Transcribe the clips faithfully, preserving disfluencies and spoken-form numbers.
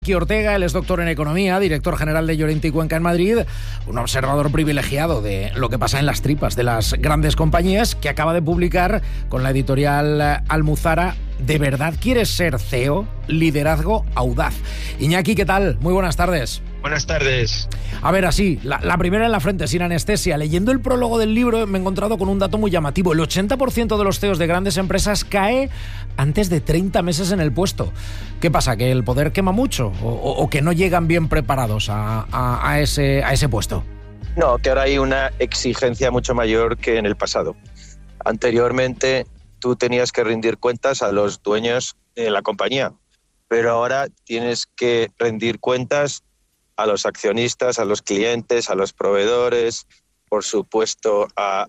Iñaki Ortega, él es doctor en Economía, director general de Llorente y Cuenca en Madrid, un observador privilegiado de lo que pasa en las tripas de las grandes compañías, que acaba de publicar con la editorial Almuzara ¿De verdad quieres ser C E O? Liderazgo audaz. Iñaki, ¿qué tal? Muy buenas tardes. Buenas tardes. A ver, así, la, la primera en la frente, sin anestesia. Leyendo el prólogo del libro me he encontrado con un dato muy llamativo. El ochenta por ciento de los C E Os de grandes empresas cae antes de treinta meses en el puesto. ¿Qué pasa? ¿Que el poder quema mucho? ¿O, o, o que no llegan bien preparados a, a, a, ese, a ese puesto? No, que ahora hay una exigencia mucho mayor que en el pasado. Anteriormente tú tenías que rendir cuentas a los dueños de la compañía, pero ahora tienes que rendir cuentas a los accionistas, a los clientes, a los proveedores, por supuesto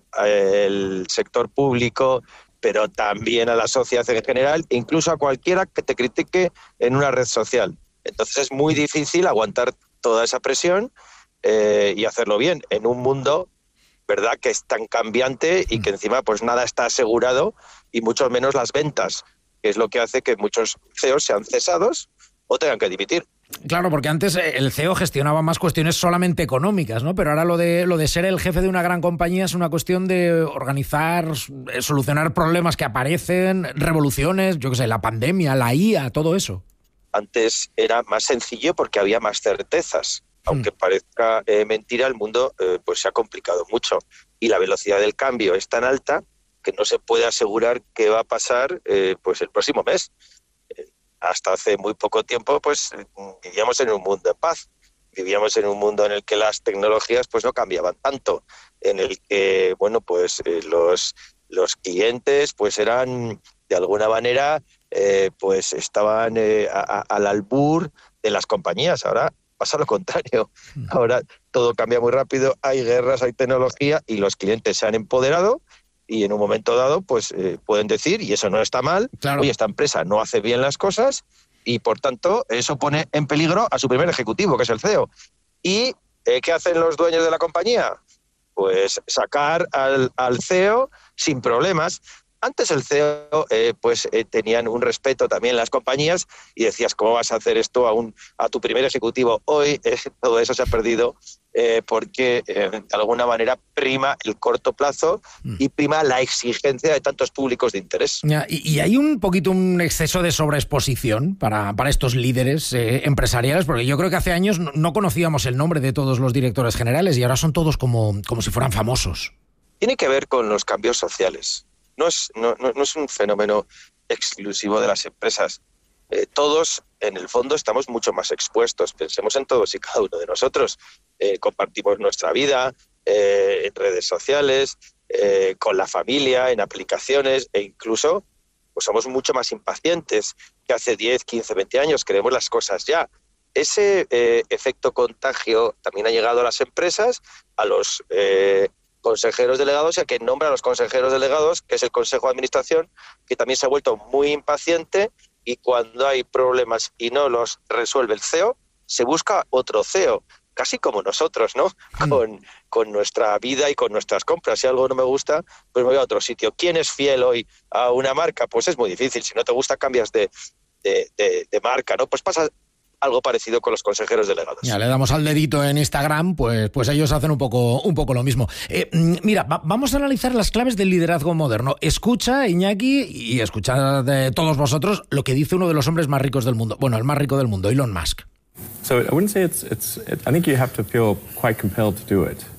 al sector público, pero también a la sociedad en general, incluso a cualquiera que te critique en una red social. Entonces es muy difícil aguantar toda esa presión eh, y hacerlo bien en un mundo, ¿verdad?, que es tan cambiante y que encima pues nada está asegurado, y mucho menos las ventas, que es lo que hace que muchos C E Os sean cesados o tengan que dimitir. Claro, porque antes el C E O gestionaba más cuestiones solamente económicas, ¿no? Pero ahora lo de, lo de ser el jefe de una gran compañía es una cuestión de organizar, solucionar problemas que aparecen, revoluciones, yo qué sé, la pandemia, la I A, todo eso. Antes era más sencillo porque había más certezas. Aunque parezca eh, mentira, el mundo eh, pues se ha complicado mucho y la velocidad del cambio es tan alta que no se puede asegurar qué va a pasar eh, pues el próximo mes. Eh, hasta hace muy poco tiempo pues vivíamos en un mundo en paz, vivíamos en un mundo en el que las tecnologías pues no cambiaban tanto, en el que bueno pues eh, los los clientes pues eran de alguna manera eh, pues estaban eh, a, a, al albur de las compañías. Ahora pasa lo contrario. Ahora todo cambia muy rápido, hay guerras, hay tecnología y los clientes se han empoderado y en un momento dado pues eh, pueden decir, y eso no está mal, claro, oye, esta empresa no hace bien las cosas y por tanto eso pone en peligro a su primer ejecutivo, que es el C E O. ¿Y eh, qué hacen los dueños de la compañía? Pues sacar al, al C E O sin problemas. Antes el C E O eh, pues eh, tenían un respeto también las compañías y decías, ¿cómo vas a hacer esto a, un, a tu primer ejecutivo? Hoy eh, todo eso se ha perdido eh, porque eh, de alguna manera prima el corto plazo y prima la exigencia de tantos públicos de interés. Ya, y, y hay un poquito un exceso de sobreexposición para, para estos líderes eh, empresariales, porque yo creo que hace años no, no conocíamos el nombre de todos los directores generales y ahora son todos como, como si fueran famosos. Tiene que ver con los cambios sociales. No es, no, no, no es un fenómeno exclusivo de las empresas. Eh, todos, en el fondo, estamos mucho más expuestos. Pensemos en todos y cada uno de nosotros. Eh, compartimos nuestra vida eh, en redes sociales, eh, con la familia, en aplicaciones e incluso pues somos mucho más impacientes que hace diez, quince, veinte años. Queremos las cosas ya. Ese eh, efecto contagio también ha llegado a las empresas, a los Eh, consejeros delegados y a quien nombra a los consejeros delegados, que es el Consejo de Administración, que también se ha vuelto muy impaciente y cuando hay problemas y no los resuelve el C E O, se busca otro C E O, casi como nosotros, ¿no? Mm. Con, con nuestra vida y con nuestras compras. Si algo no me gusta, pues me voy a otro sitio. ¿Quién es fiel hoy a una marca? Pues es muy difícil. Si no te gusta, cambias de, de, de, de marca, ¿no? Pues pasa algo parecido con los consejeros delegados. Ya le damos al dedito en Instagram, pues, pues ellos hacen un poco, un poco lo mismo. Eh, mira, va, vamos a analizar las claves del liderazgo moderno. Escucha, Iñaki, y escuchad de todos vosotros lo que dice uno de los hombres más ricos del mundo. Bueno, el más rico del mundo, Elon Musk. So I wouldn't say it's, it's it, I think you have to feel quite compelled to do it,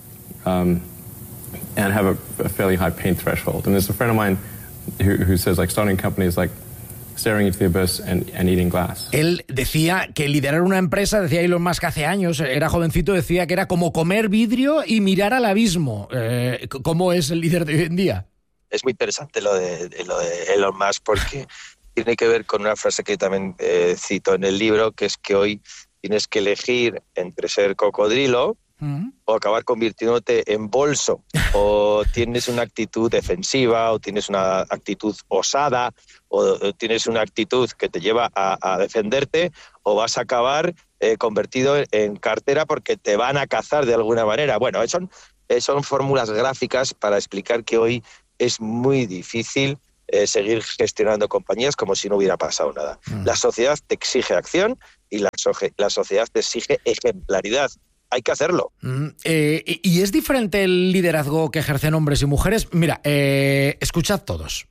um, and have a, a fairly high pain threshold. And there's a friend of mine who, who says, like, starting a company is like staring into the abyss and, and eating glass. Él decía que liderar una empresa, decía Elon Musk hace años, era jovencito, decía que era como comer vidrio y mirar al abismo. Eh, ¿Cómo es el líder de hoy en día? Es muy interesante lo de, de, lo de Elon Musk porque tiene que ver con una frase que también eh, cito en el libro, que es que hoy tienes que elegir entre ser cocodrilo ¿Mm? o acabar convirtiéndote en bolso. O tienes una actitud defensiva, o tienes una actitud osada, o tienes una actitud que te lleva a, a defenderte, o vas a acabar eh, convertido en cartera porque te van a cazar de alguna manera. Bueno, son, son fórmulas gráficas para explicar que hoy es muy difícil eh, seguir gestionando compañías como si no hubiera pasado nada. Mm. La sociedad te exige acción y la, la sociedad te exige ejemplaridad. Hay que hacerlo. Mm, eh, ¿Y es diferente el liderazgo que ejercen hombres y mujeres? Mira, eh, escuchad todos.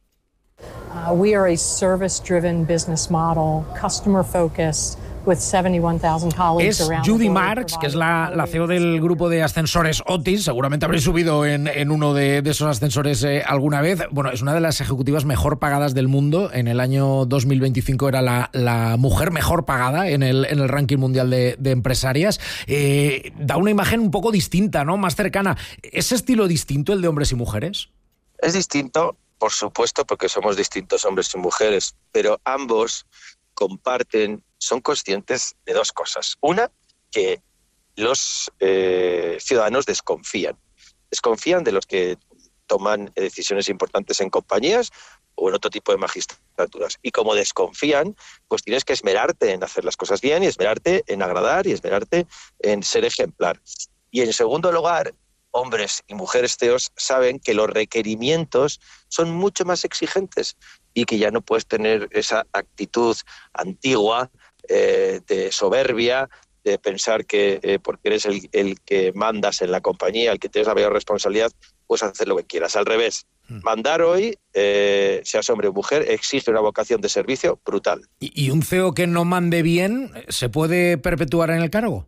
Uh, we are a service-driven business model, customer-focused, with seventy-one thousand colleagues es around Judy the world. Marks, que es la, la C E O del grupo de ascensores Otis. Seguramente habréis subido en, en uno de, de esos ascensores eh, alguna vez. Bueno, es una de las ejecutivas mejor pagadas del mundo. En el año dos mil veinticinco era la, la mujer mejor pagada en el, en el ranking mundial de, de empresarias. Eh, da una imagen un poco distinta, ¿no? Más cercana. ¿Es estilo distinto el de hombres y mujeres? Es distinto, por supuesto, porque somos distintos hombres y mujeres, pero ambos comparten, son conscientes de dos cosas. Una, que los eh, ciudadanos desconfían. Desconfían de los que toman decisiones importantes en compañías o en otro tipo de magistraturas. Y como desconfían, pues tienes que esmerarte en hacer las cosas bien y esmerarte en agradar y esmerarte en ser ejemplar. Y en segundo lugar, hombres y mujeres C E Os saben que los requerimientos son mucho más exigentes y que ya no puedes tener esa actitud antigua eh, de soberbia, de pensar que eh, porque eres el, el que mandas en la compañía, el que tienes la mayor responsabilidad, puedes hacer lo que quieras. Al revés, mm. mandar hoy, eh, seas hombre o mujer, exige una vocación de servicio brutal. ¿Y, y un C E O que no mande bien se puede perpetuar en el cargo?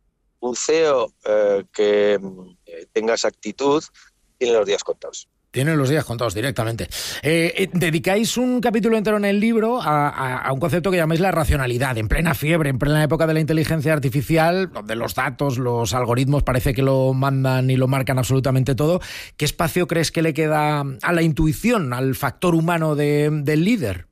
Un C E O eh, que eh, tenga esa actitud tiene los días contados. Tienen los días contados directamente. Eh, eh, dedicáis un capítulo entero en el libro a, a, a un concepto que llamáis la racionalidad, en plena fiebre, en plena época de la inteligencia artificial, donde los datos, los algoritmos parece que lo mandan y lo marcan absolutamente todo. ¿Qué espacio crees que le queda a la intuición, al factor humano de, del líder?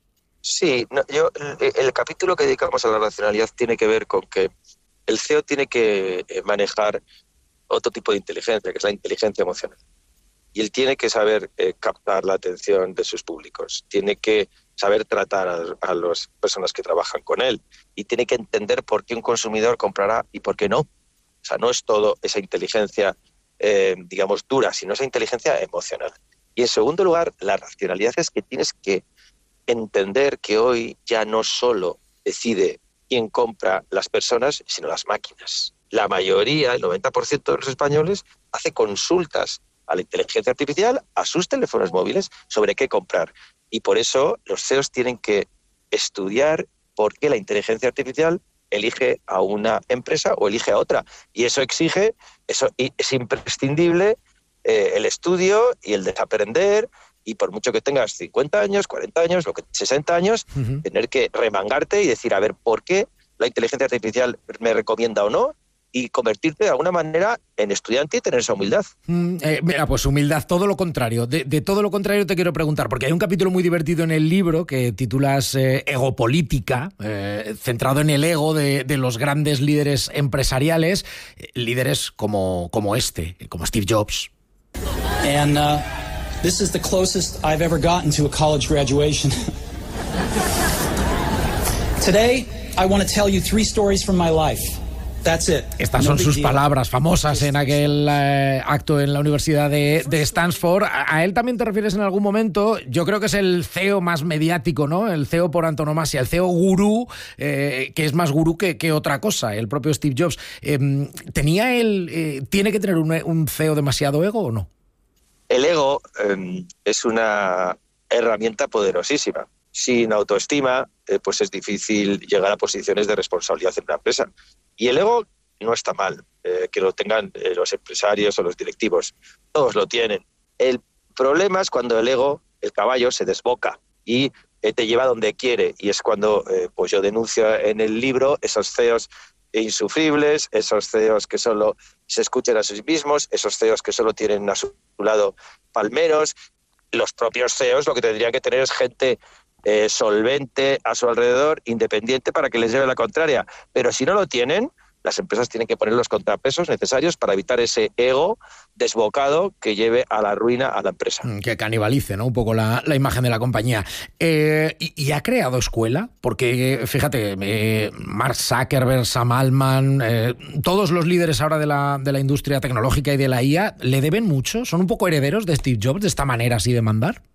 Sí, no, yo, el, el capítulo que dedicamos a la racionalidad tiene que ver con que el C E O tiene que manejar otro tipo de inteligencia, que es la inteligencia emocional. Y él tiene que saber eh, captar la atención de sus públicos, tiene que saber tratar a, a las personas que trabajan con él y tiene que entender por qué un consumidor comprará y por qué no. O sea, no es todo esa inteligencia, eh, digamos, dura, sino esa inteligencia emocional. Y en segundo lugar, la racionalidad es que tienes que entender que hoy ya no solo decide quién compra las personas, sino las máquinas. La mayoría, el noventa por ciento de los españoles, hace consultas a la inteligencia artificial, a sus teléfonos móviles, sobre qué comprar. Y por eso los C E Os tienen que estudiar por qué la inteligencia artificial elige a una empresa o elige a otra. Y eso exige, eso es imprescindible, eh, el estudio y el desaprender. Y por mucho que tengas cincuenta años, cuarenta años, lo que sesenta años, uh-huh. tener que remangarte y decir, a ver, ¿por qué la inteligencia artificial me recomienda o no? Y convertirte de alguna manera en estudiante y tener esa humildad. Mm, eh, mira, pues humildad, todo lo contrario. De, de todo lo contrario te quiero preguntar, porque hay un capítulo muy divertido en el libro que titulas eh, Egopolítica, eh, centrado en el ego de, de los grandes líderes empresariales, eh, líderes como, como este, como Steve Jobs. And, uh... This is the closest I've ever gotten to a college graduation. Today, I want to tell you three stories from my life. That's it. Estas son sus palabras famosas en aquel eh, acto en la Universidad de, de Stanford. A, a él también te refieres en algún momento. Yo creo que es el C E O más mediático, ¿no? El C E O por antonomasia, el C E O gurú, eh, que es más gurú que, que otra cosa, el propio Steve Jobs. Eh, ¿Tenía él, eh, tiene que tener un, un C E O demasiado ego o no? El ego eh, es una herramienta poderosísima. Sin autoestima, eh, pues es difícil llegar a posiciones de responsabilidad en una empresa. Y el ego no está mal, eh, que lo tengan eh, los empresarios o los directivos. Todos lo tienen. El problema es cuando el ego, el caballo, se desboca y eh, te lleva donde quiere. Y es cuando eh, pues yo denuncio en el libro esos C E Os insufribles, esos C E Os que solo se escuchan a sí mismos, esos C E Os que solo tienen a su lado palmeros. Los propios C E Os lo que tendrían que tener es gente eh, solvente a su alrededor, independiente, para que les lleve la contraria. Pero si no lo tienen, las empresas tienen que poner los contrapesos necesarios para evitar ese ego desbocado que lleve a la ruina a la empresa. Que canibalice, ¿no? Un poco la, la imagen de la compañía. Eh, y, ¿Y ha creado escuela? Porque, fíjate, eh, Mark Zuckerberg, Sam Altman, eh, todos los líderes ahora de la, de la industria tecnológica y de la I A, ¿le deben mucho? ¿Son un poco herederos de Steve Jobs, de esta manera así de mandar?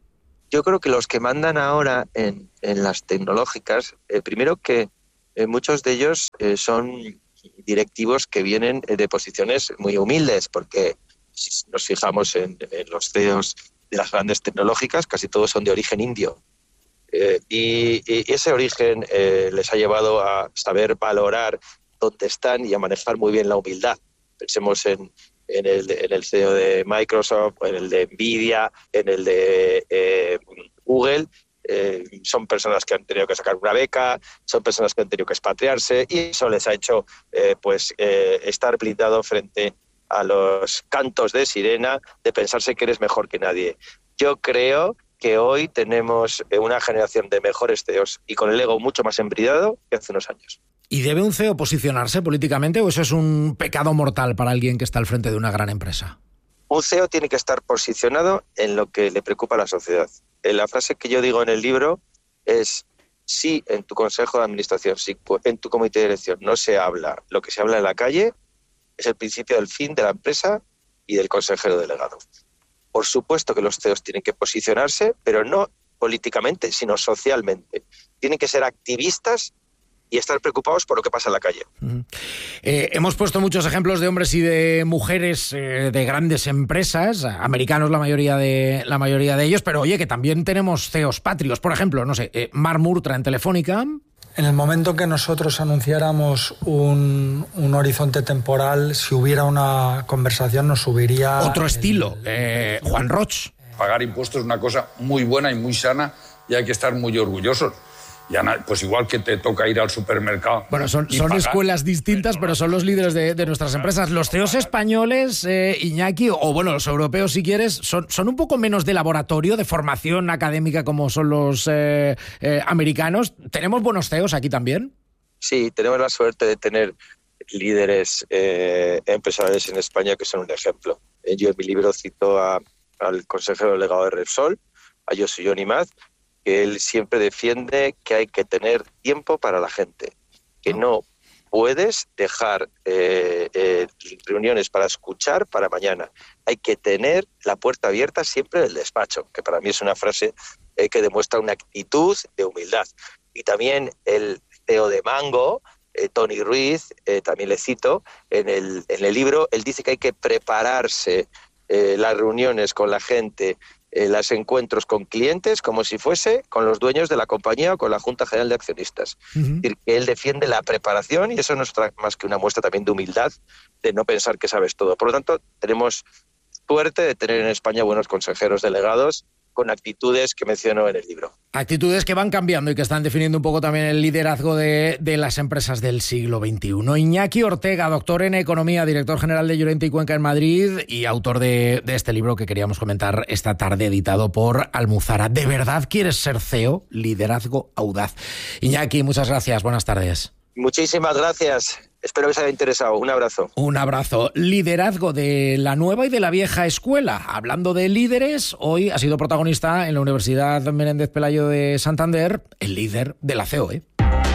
Yo creo que los que mandan ahora en, en las tecnológicas, eh, primero que eh, muchos de ellos eh, son directivos que vienen de posiciones muy humildes, porque si nos fijamos en, en los C E Os de las grandes tecnológicas, casi todos son de origen indio. Eh, y, y ese origen eh, les ha llevado a saber valorar dónde están y a manejar muy bien la humildad. Pensemos en, en, el, en el C E O de Microsoft, en el de Nvidia, en el de eh, Google. Eh, son personas que han tenido que sacar una beca, son personas que han tenido que expatriarse, y eso les ha hecho eh, pues eh, estar blindado frente a los cantos de sirena de pensarse que eres mejor que nadie. Yo creo que hoy tenemos una generación de mejores C E Os y con el ego mucho más embridado que hace unos años. ¿Y debe un C E O posicionarse políticamente o eso es un pecado mortal para alguien que está al frente de una gran empresa? Un C E O tiene que estar posicionado en lo que le preocupa a la sociedad. La frase que yo digo en el libro es: si en tu consejo de administración, si en tu comité de dirección no se habla lo que se habla en la calle, es el principio del fin de la empresa y del consejero delegado. Por supuesto que los C E Os tienen que posicionarse, pero no políticamente, sino socialmente. Tienen que ser activistas y estar preocupados por lo que pasa en la calle. Uh-huh. Eh, hemos puesto muchos ejemplos de hombres y de mujeres eh, de grandes empresas, americanos la mayoría de la mayoría de ellos, pero oye, que también tenemos C E Os patrios. Por ejemplo, no sé, eh, Marc Murtra en Telefónica. En el momento que nosotros anunciáramos un, un horizonte temporal, si hubiera una conversación nos subiría... Otro estilo, el, eh, Juan Roch. Pagar impuestos es una cosa muy buena y muy sana y hay que estar muy orgullosos. Ya, pues igual que te toca ir al supermercado. Bueno, son, son escuelas distintas, pero son los líderes de, de nuestras empresas. Los C E Os españoles, eh, Iñaki, o bueno, los europeos si quieres, son, son un poco menos de laboratorio, de formación académica como son los eh, eh, americanos. ¿Tenemos buenos C E Os aquí también? Sí, tenemos la suerte de tener líderes eh, empresariales en España que son un ejemplo. Yo en mi libro cito a, al consejero delegado de Repsol, a Josu Jon Imaz, que él siempre defiende que hay que tener tiempo para la gente, que no puedes dejar eh, eh, reuniones para escuchar para mañana. Hay que tener la puerta abierta siempre del despacho, que para mí es una frase eh, que demuestra una actitud de humildad. Y también el C E O de Mango, eh, Tony Ruiz, eh, también le cito, en el, en el libro, él dice que hay que prepararse eh, las reuniones con la gente, Eh, los encuentros con clientes como si fuese con los dueños de la compañía o con la Junta General de Accionistas. Uh-huh. Es decir, que él defiende la preparación y eso no es más que una muestra también de humildad, de no pensar que sabes todo. Por lo tanto, tenemos suerte de tener en España buenos consejeros delegados con actitudes que menciono en el libro. Actitudes que van cambiando y que están definiendo un poco también el liderazgo de, de las empresas del siglo veintiuno. Iñaki Ortega, doctor en Economía, director general de Llorente y Cuenca en Madrid y autor de, de este libro que queríamos comentar esta tarde, editado por Almuzara. ¿De verdad quieres ser C E O? Liderazgo audaz. Iñaki, muchas gracias. Buenas tardes. Muchísimas gracias. Espero que os haya interesado. Un abrazo. Un abrazo. Liderazgo de la nueva y de la vieja escuela. Hablando de líderes, hoy ha sido protagonista en la Universidad Menéndez Pelayo de Santander el líder de la C E O, ¿eh?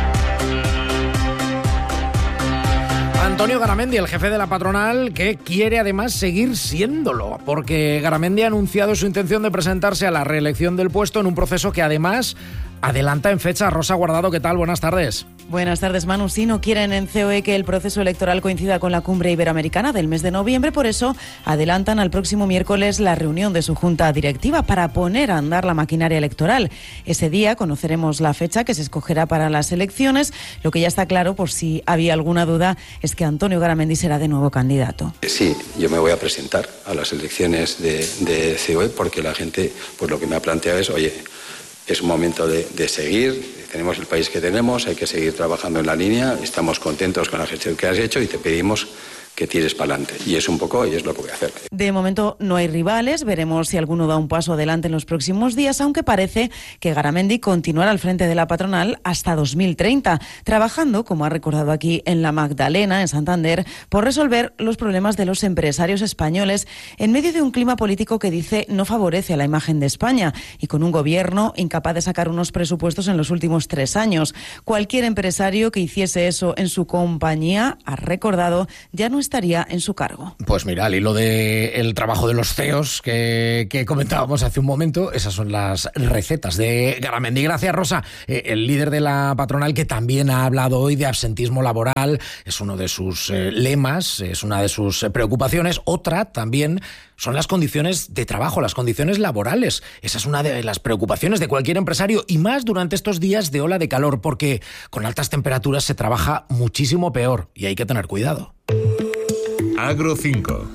Antonio Garamendi, el jefe de la patronal, que quiere además seguir siéndolo, porque Garamendi ha anunciado su intención de presentarse a la reelección del puesto en un proceso que además adelanta en fecha. Rosa Guardado, ¿qué tal? Buenas tardes. Buenas tardes, Manu. Sí, no quieren en C O E que el proceso electoral coincida con la cumbre iberoamericana del mes de noviembre, por eso adelantan al próximo miércoles la reunión de su junta directiva para poner a andar la maquinaria electoral. Ese día conoceremos la fecha que se escogerá para las elecciones. Lo que ya está claro, por si había alguna duda, es que Antonio Garamendi será de nuevo candidato. Sí, yo me voy a presentar a las elecciones de, de C O E porque la gente, pues lo que me ha planteado es, oye, es un momento de, de seguir, tenemos el país que tenemos, hay que seguir trabajando en la línea, estamos contentos con la gestión que has hecho y te pedimos que tires para adelante. Y es un poco, y es lo que voy a hacer. De momento no hay rivales, veremos si alguno da un paso adelante en los próximos días, aunque parece que Garamendi continuará al frente de la patronal hasta dos mil treinta, trabajando, como ha recordado aquí en La Magdalena, en Santander, por resolver los problemas de los empresarios españoles en medio de un clima político que dice no favorece a la imagen de España y con un gobierno incapaz de sacar unos presupuestos en los últimos tres años. Cualquier empresario que hiciese eso en su compañía, ha recordado, ya no estaría en su cargo. Pues mira, al hilo del trabajo de los C E Os que, que comentábamos hace un momento, esas son las recetas de Garamendi. Gracias, Rosa. Eh, el líder de la patronal, que también ha hablado hoy de absentismo laboral, es uno de sus eh, lemas, es una de sus eh, preocupaciones. Otra también son las condiciones de trabajo, las condiciones laborales. Esa es una de las preocupaciones de cualquier empresario, y más durante estos días de ola de calor, porque con altas temperaturas se trabaja muchísimo peor y hay que tener cuidado. Agro cinco.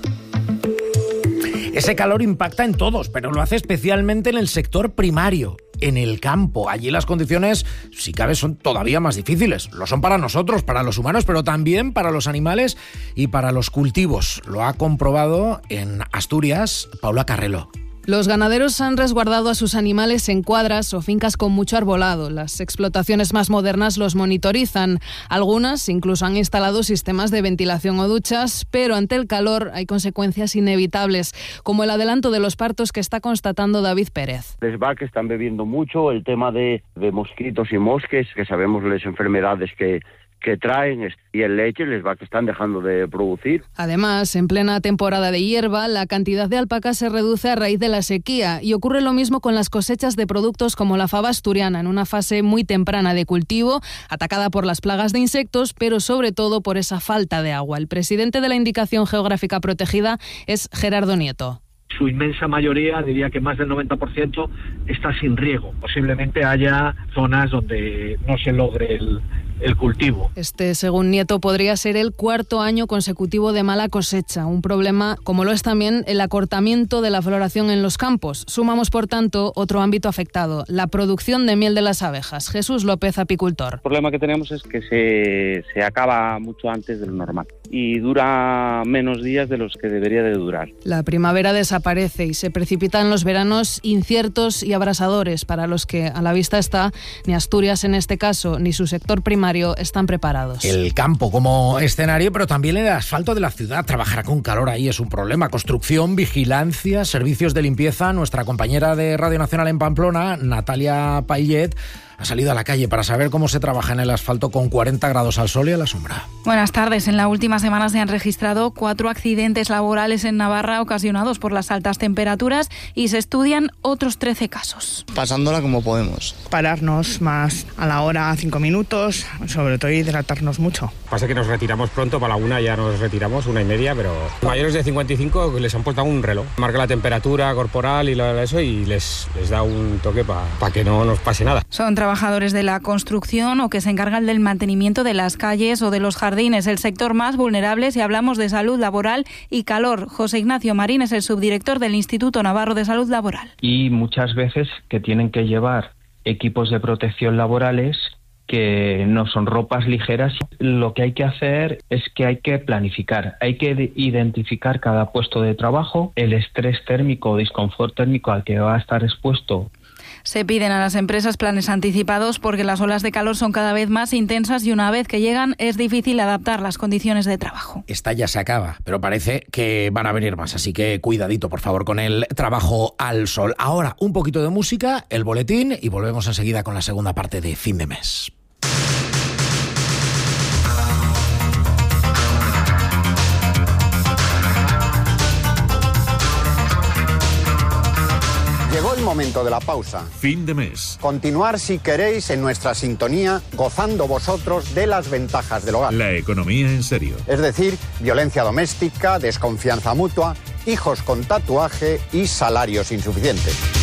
Ese calor impacta en todos, pero lo hace especialmente en el sector primario, en el campo. Allí las condiciones, si cabe, son todavía más difíciles. Lo son para nosotros, para los humanos, pero también para los animales y para los cultivos. Lo ha comprobado en Asturias Paula Carrelo. Los ganaderos han resguardado a sus animales en cuadras o fincas con mucho arbolado. Las explotaciones más modernas los monitorizan. Algunas incluso han instalado sistemas de ventilación o duchas, pero ante el calor hay consecuencias inevitables, como el adelanto de los partos que está constatando David Pérez. Les va que están bebiendo mucho, el tema de, de mosquitos y mosques, que sabemos las enfermedades que... que traen, y el leche les va que están dejando de producir. Además, en plena temporada de hierba, la cantidad de alpacas se reduce a raíz de la sequía, y ocurre lo mismo con las cosechas de productos como la fava asturiana, en una fase muy temprana de cultivo, atacada por las plagas de insectos, pero sobre todo por esa falta de agua. El presidente de la Indicación Geográfica Protegida es Gerardo Nieto. Su inmensa mayoría, diría que más del noventa por ciento, está sin riego. Posiblemente haya zonas donde no se logre el, el cultivo. Este, según Nieto, podría ser el cuarto año consecutivo de mala cosecha, un problema como lo es también el acortamiento de la floración en los campos. Sumamos, por tanto, otro ámbito afectado, la producción de miel de las abejas. Jesús López, apicultor. El problema que tenemos es que se, se acaba mucho antes de lo normal y dura menos días de los que debería de durar. La primavera desaparece y se precipitan los veranos inciertos y abrasadores, para los que a la vista está ni Asturias en este caso ni su sector primario están preparados. El campo como escenario, pero también el asfalto de la ciudad. Trabajar con calor ahí es un problema. Construcción, vigilancia, servicios de limpieza. Nuestra compañera de Radio Nacional en Pamplona, Natalia Paillet, ha salido a la calle para saber cómo se trabaja en el asfalto con cuarenta grados al sol y a la sombra. Buenas tardes. En la última semana se han registrado cuatro accidentes laborales en Navarra ocasionados por las altas temperaturas y se estudian otros trece casos. Pasándola como podemos. Pararnos más a la hora, cinco minutos, sobre todo hidratarnos mucho. Pasa que nos retiramos pronto, para la una ya nos retiramos, una y media, pero mayores de cincuenta y cinco les han puesto un reloj. Marca la temperatura corporal y lo, eso y les, les da un toque para pa que no nos pase nada. Son trabajadores de la construcción o que se encargan del mantenimiento de las calles o de los jardines, el sector más vulnerable si hablamos de salud laboral y calor. José Ignacio Marín es el subdirector del Instituto Navarro de Salud Laboral. Y muchas veces que tienen que llevar equipos de protección laborales que no son ropas ligeras. Lo que hay que hacer es que hay que planificar, hay que identificar cada puesto de trabajo, el estrés térmico o disconfort térmico al que va a estar expuesto. Se piden a las empresas planes anticipados porque las olas de calor son cada vez más intensas y una vez que llegan es difícil adaptar las condiciones de trabajo. Esta ya se acaba, pero parece que van a venir más, así que cuidadito, por favor, con el trabajo al sol. Ahora, un poquito de música, el boletín, y volvemos enseguida con la segunda parte de Fin de Mes. Llegó el momento de la pausa. Fin de mes. Continuar, si queréis, en nuestra sintonía, gozando vosotros de las ventajas del hogar. La economía en serio. Es decir, violencia doméstica, desconfianza mutua, hijos con tatuaje y salarios insuficientes.